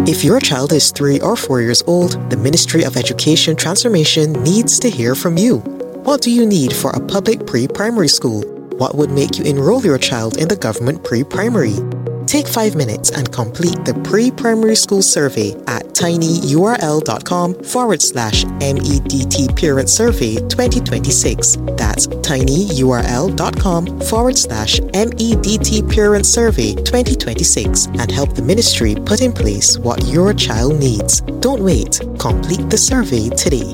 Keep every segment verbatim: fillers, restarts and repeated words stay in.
If your child is three or four years old, the Ministry of Education Transformation needs to hear from you. What do you need for a public pre-primary school? What would make you enroll your child in the government pre-primary? Take five minutes and complete the pre-primary school survey at tinyurl.com forward slash MEDT Parent Survey twenty twenty-six. That's tinyurl.com forward slash MEDT Parent Survey twenty twenty-six and help the ministry put in place what your child needs. Don't wait. Complete the survey today.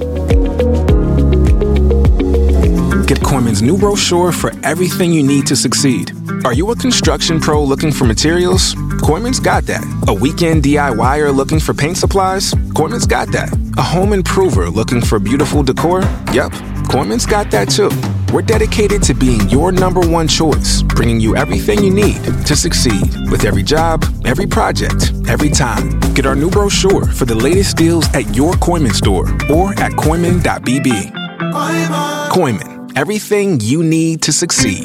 Get Coleman's new brochure for everything you need to succeed. Are you a construction pro looking for materials? Coleman's got that. A weekend DIYer looking for paint supplies? Coleman's got that. A home improver looking for beautiful decor? Yep, Coleman's got that too. We're dedicated to being your number one choice, bringing you everything you need to succeed with every job, every project, every time. Get our new brochure for the latest deals at your Coleman store or at Coleman dot b b. Coleman. Coleman, everything you need to succeed.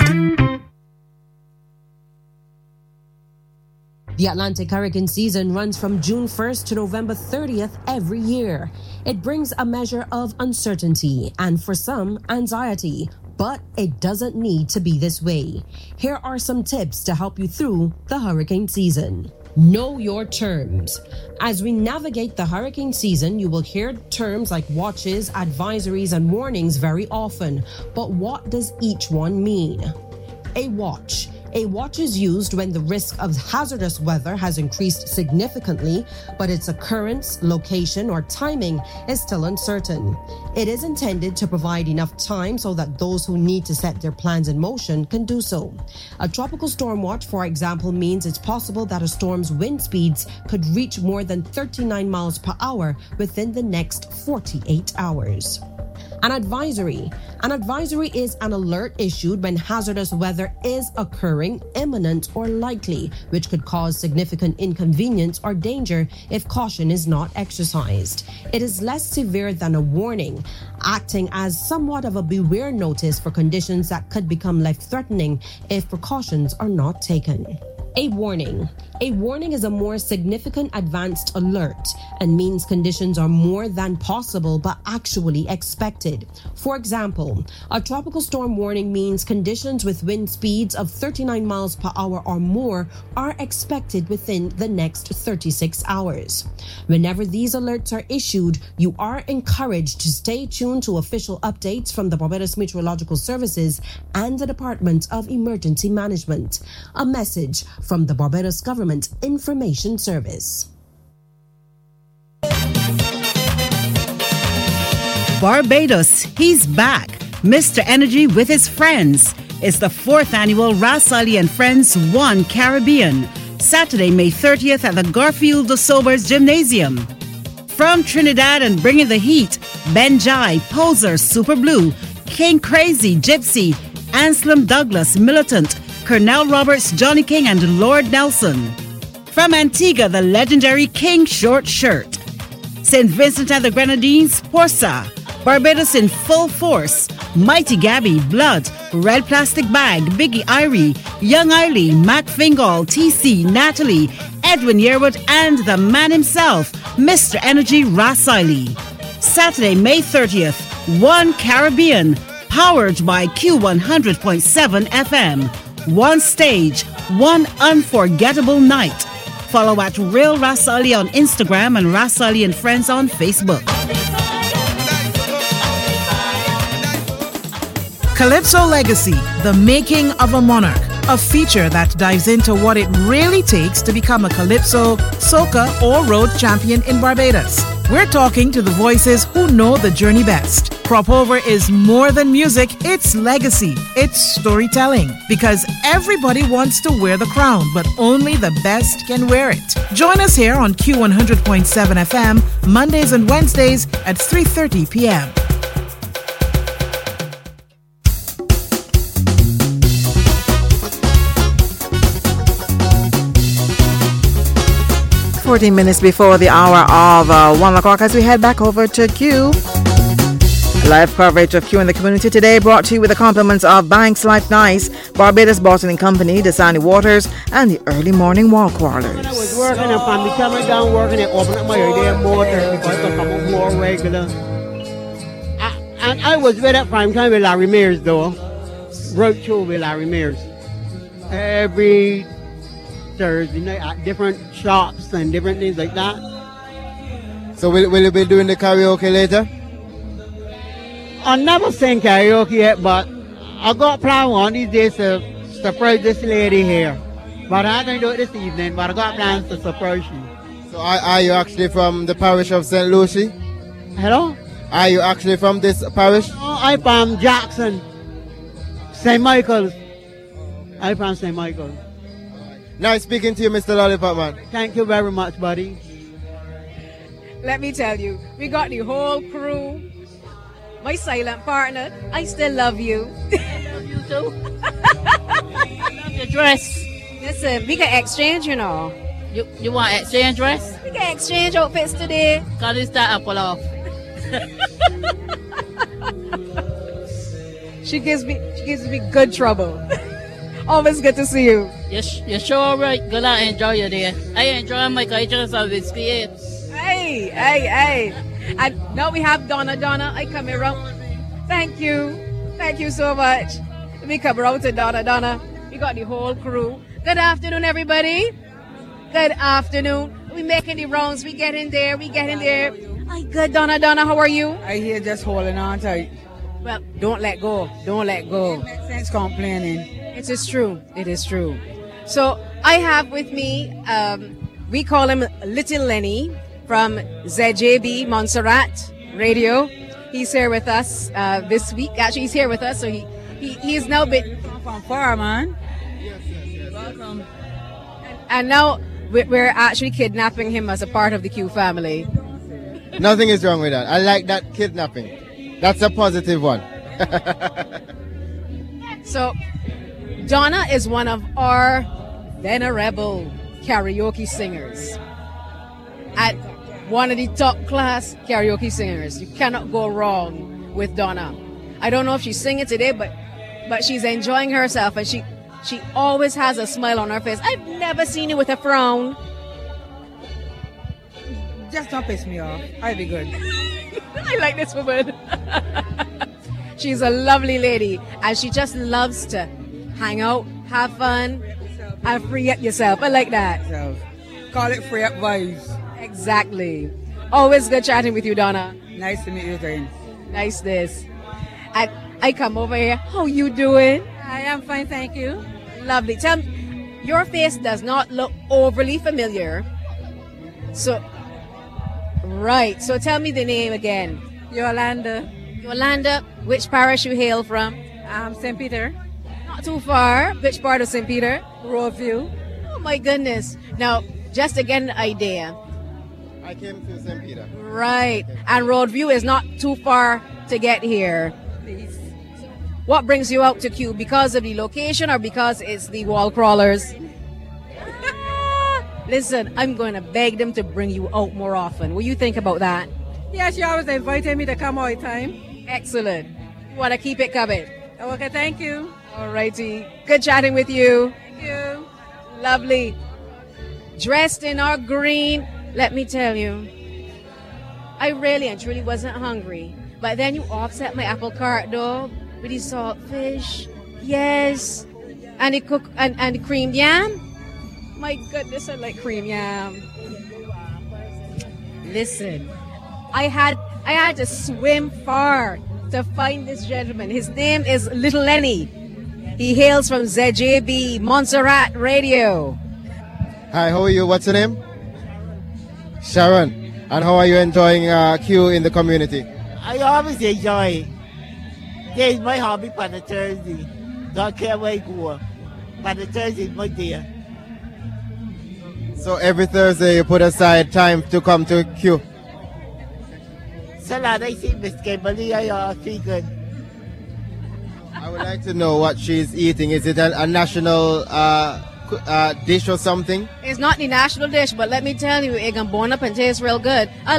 The Atlantic hurricane season runs from June first to November thirtieth every year. It brings a measure of uncertainty and, for some, anxiety. But it doesn't need to be this way. Here are some tips to help you through the hurricane season. Know your terms. As we navigate the hurricane season, you will hear terms like watches, advisories, and warnings very often. But what does each one mean? A watch. A watch is used when the risk of hazardous weather has increased significantly, but its occurrence, location, or timing is still uncertain. It is intended to provide enough time so that those who need to set their plans in motion can do so. A tropical storm watch, for example, means it's possible that a storm's wind speeds could reach more than thirty-nine miles per hour within the next forty-eight hours. An advisory. An advisory is an alert issued when hazardous weather is occurring, imminent, or likely, which could cause significant inconvenience or danger if caution is not exercised. It is less severe than a warning, acting as somewhat of a beware notice for conditions that could become life-threatening if precautions are not taken. A warning. A warning is a more significant advanced alert and means conditions are more than possible but actually expected. For example, a tropical storm warning means conditions with wind speeds of thirty-nine miles per hour or more are expected within the next thirty-six hours. Whenever these alerts are issued, you are encouraged to stay tuned to official updates from the Barbados Meteorological Services and the Department of Emergency Management. A message from the Barbados Government Information Service. Barbados, he's back. Mister Energy with his friends. It's the fourth annual Ras Ali and Friends One Caribbean. Saturday, May thirtieth at the Garfield de Sobers Gymnasium. From Trinidad and bringing the heat, Benjai, Poser, Super Blue, King Crazy, Gypsy, Anselm Douglas, Militant, Colonel Roberts, Johnny King, and Lord Nelson. From Antigua, the legendary King Short Shirt. Saint Vincent and the Grenadines, Porsa. Barbados in full force, Mighty Gabby, Blood, Red Plastic Bag, Biggie Irie, Young Eiley, Mac Fingal, T C, Natalie, Edwin Yearwood, and the man himself, Mister Energy Ras Ali. Saturday, May thirtieth, One Caribbean, powered by Q one hundred point seven F M. One stage, one unforgettable night. Follow at Real Ras Ali on Instagram and Ras Ali and Friends on Facebook. Calypso Legacy, the making of a monarch. A feature that dives into what it really takes to become a Calypso, soca, or road champion in Barbados. We're talking to the voices who know the journey best. Crop Over is more than music, it's legacy, it's storytelling. Because everybody wants to wear the crown, but only the best can wear it. Join us here on Q one hundred point seven F M, Mondays and Wednesdays at three thirty p.m. fourteen minutes before the hour of uh, one o'clock as we head back over to Q. Live coverage of Q in the Community today brought to you with the compliments of Banks Life Nice, Barbados Bottling Company, Dasani Waters, and the Early Morning Wall Crawlers. When I was working and from the coming down working and opening up my area motor because I come up more regular. I, and I was with at prime time with Larry Mears though. Wrote show with Larry Mears. Every Thursday night at different shops and different things like that. So will, will you be doing the karaoke later? I never sing karaoke yet, but I got plan one these days to surprise this lady here. But I didn't do it this evening, but I got plans to surprise you. So are, are you actually from the parish of Saint Lucie? Hello? Are you actually from this parish? Oh, I'm from Jackson, Saint Michael's. I'm from Saint Michael's. Nice speaking to you, Mister Lollipop Man. Thank you very much, buddy. Let me tell you, we got the whole crew. My silent partner, I still love you. I love you too. I love your dress. Listen, we can exchange, you know. You you want exchange dress? We can exchange outfits today. Cause it's that apple off. She gives me she gives me good trouble. Always good to see you. You you sure right? Go out and enjoy your day. I enjoy my culture service. Hey, hey, hey. And now we have Donna. Donna, I come around. Thank you. Thank you so much. We come around to Donna. Donna, we got the whole crew. Good afternoon, everybody. Good afternoon. We making the rounds. We get in there. We get in there. Hi, good, Donna. Donna, how are you? I hear just holding on tight. Well, don't let go. Don't let go. It makes sense complaining. It is true. It is true. So I have with me, um, we call him Little Lenny, from Z J B Montserrat Radio. He's here with us uh, this week. Actually, he's here with us, so he, he, he is now been from far, man. Yes, yes, yes. Welcome. And, and now we're actually kidnapping him as a part of the Q family. Nothing is wrong with that. I like that kidnapping. That's a positive one. So, Donna is one of our venerable karaoke singers. At one of the top class karaoke singers. You cannot go wrong with Donna. I don't know if she's singing today, but but she's enjoying herself, and she she always has a smile on her face. I've never seen her with a frown. Just don't piss me off. I'll be good. I like this woman. She's a lovely lady, and she just loves to hang out, have fun, and free up yourself. I like that. So, call it free up vibes. Exactly. Always good chatting with you, Donna. Nice to meet you, Jane. Nice this. I, I come over here. How you doing? I am fine, thank you. Lovely. Tell me, your face does not look overly familiar. So, right. So tell me the name again. Yolanda. Yolanda, which parish you hail from? Um, Saint Peter. Not too far. Which part of Saint Peter? Roadview. Oh my goodness. Now, just to get an idea. I came to Saint Peter. Right. And Roadview is not too far to get here. Please. What brings you out to Q? Because of the location or because it's the wall crawlers? Listen, I'm going to beg them to bring you out more often. Will you think about that? Yeah, she always invited me to come all the time. Excellent. You want to keep it coming? Okay, thank you. All righty. Good chatting with you. Thank you. Lovely. Dressed in our green. Let me tell you, I really and truly wasn't hungry. But then you offset my apple cart, though, with the salt fish. Yes. And the cook and, and the creamed yam. My goodness, I like cream yam. Listen, I had I had to swim far to find this gentleman. His name is Little Lenny. He hails from Z J B Montserrat Radio. Hi, how are you? What's your name? Sharon. And how are you enjoying uh, Q in the community? I always enjoy it. This is my hobby for the Thursday. Don't care where I go. But the Thursday is my day. So every Thursday you put aside time to come to Q? So that I see Miss Kimberly, I uh, vegan. I would like to know what she's eating. Is it a, a national uh, uh, dish or something? It's not the national dish, but let me tell you, it can burn up and taste real good. A,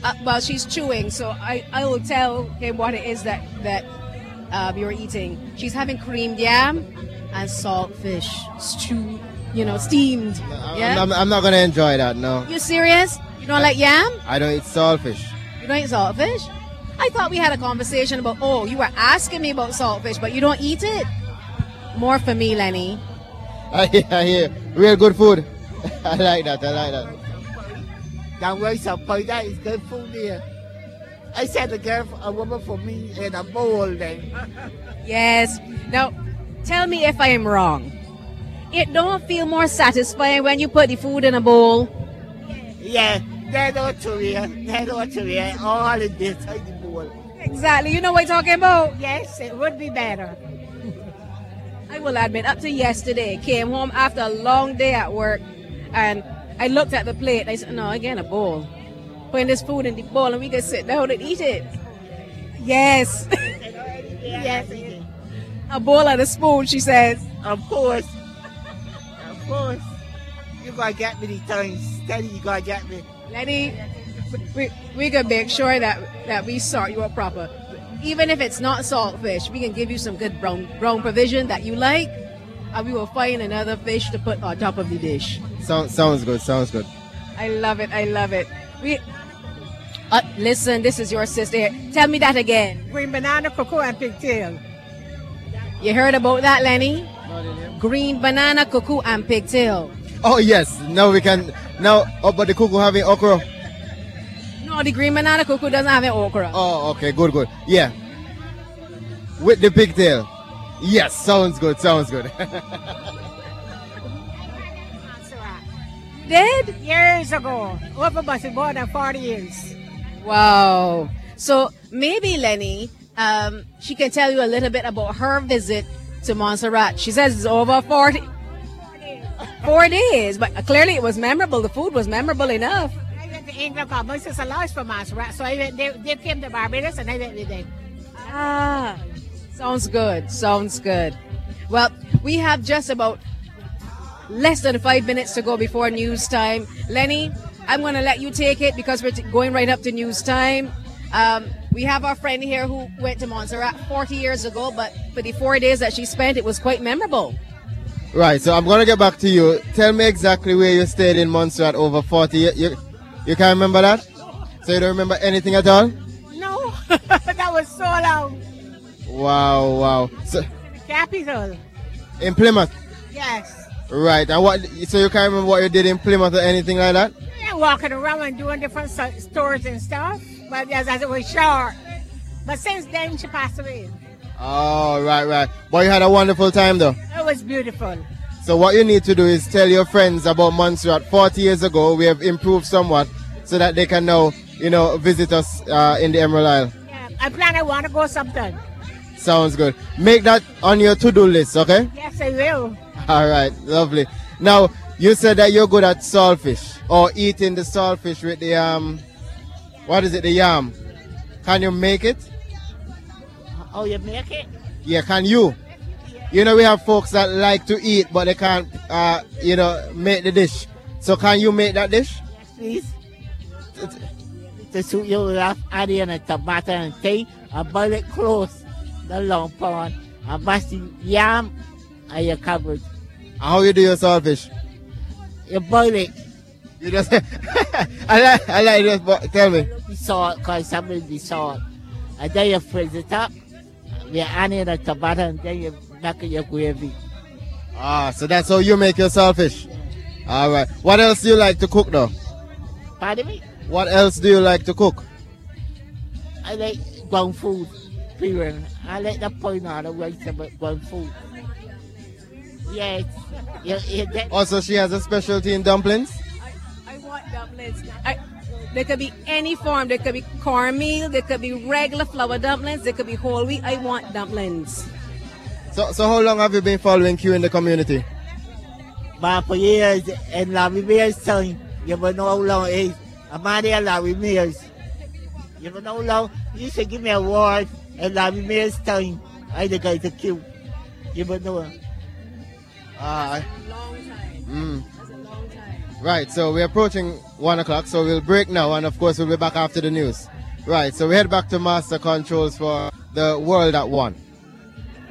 Uh, well, she's chewing, so I, I will tell him what it is that, that uh, you're eating. She's having creamed yam and salt fish, stewed, you know, steamed. Yeah? I'm, I'm not going to enjoy that, no. You serious? You don't like yam? I don't eat saltfish. You don't eat saltfish? I thought we had a conversation about, oh, you were asking me about saltfish, but you don't eat it? More for me, Lenny. I hear, I hear. Real good food. I like that, I like that. Don't waste up, boy. That is good food there. I said a girl, a woman for me in a bowl then. Yes. Now, tell me if I am wrong. It don't feel more satisfying when you put the food in a bowl? Yeah, that's not true here. That's not true here. All in this in the bowl. Exactly. You know what I'm talking about? Yes, it would be better. I will admit, up to yesterday, came home after a long day at work, and I looked at the plate, and I said, no, again, a bowl. Putting this food in the bowl, and we can sit down and eat it. Yes. Yes. A bowl and a spoon, she says. Of course. Of course. You gotta get me these things. Steady, you gotta get me. Lenny, we, we can make sure that, that we sort you out proper. Even if it's not saltfish, we can give you some good brown brown provision that you like, and we will find another fish to put on top of the dish. So, sounds good, sounds good. I love it, I love it. We, uh, listen, this is your sister here. Tell me that again. Green banana, cocoa, and pigtail. You heard about that, Lenny? Green banana, cuckoo, and pigtail. Oh, yes. Now we can... Now, oh, but the cuckoo having okra. No, the green banana cuckoo doesn't have an okra. Oh, okay. Good, good. Yeah. With the pigtail. Yes, sounds good, sounds good. Did? Years ago. Over but more than forty years. Wow. So maybe, Lenny, um, she can tell you a little bit about her visit to Montserrat. She says it's over forty. Four days, but clearly it was memorable. The food was memorable enough. I went to England because my sister lives from Montserrat, so I went, they, they came to Barbados and I went with them. Ah, sounds good. Sounds good. Well, we have just about less than five minutes to go before news time. Lenny, I'm going to let you take it because we're t- going right up to news time. Um, we have our friend here who went to Montserrat forty years ago, but for the four days that she spent, it was quite memorable. Right, so I'm going to get back to you. Tell me exactly where you stayed in Montserrat over forty years. You, you can't remember that? So you don't remember anything at all? No, that was so long. Wow, wow. So, The capital. in Plymouth? Yes. Right, and what? So you can't remember what you did in Plymouth or anything like that? Yeah, walking around and doing different sto- stores and stuff, but as, as it was short. But since then, she passed away. Oh, right, right. But you had a wonderful time though. It was beautiful. So what you need to do is tell your friends about Montserrat. forty years ago, we have improved somewhat so that they can now, you know, visit us uh, in the Emerald Isle. Yeah, I plan I want to go sometime. Sounds good. Make that on your to-do list, okay? Yes, I will. All right, lovely. Now, you said that you're good at saltfish or eating the saltfish with the, um, what is it, the yam. Can you make it? Oh, you make it? Yeah, can you? You know, we have folks that like to eat, but they can't, uh, you know, make the dish. So can you make that dish? Please. To suit you, we have onion and tomato and tea. I boil it close, the long pond. I mash the yam and you cover it. How you do your saltfish? You boil it. You just, I like, I like this, but tell me. The salt, because some of the salt. And then you freeze it up with onion and tomato, and then you make your gravy. Ah, so that's how you make your saltfish. All right. What else do you like to cook, though? Pardon me? What else do you like to cook? I like ground food, period. I like the point out of waste of ground food. Yes. You, you get Also, she has a specialty in dumplings? I want dumplings. I, There could be any form. There could be cornmeal. There could be regular flour dumplings. There could be whole wheat. I want dumplings. So, so how long have you been following Q in the community? But for years, and Larry Mears time, you will know how long it is. I'm out there, Larry Mears. You will know how long. You should give me a award, and Larry Mears time. I the guy to Q. You will know. Ah. Long time. Mm. That's a long time. Right, so we're approaching one o'clock, so we'll break now, and of course we'll be back after the news. Right, so we head back to Master Controls for the World at One.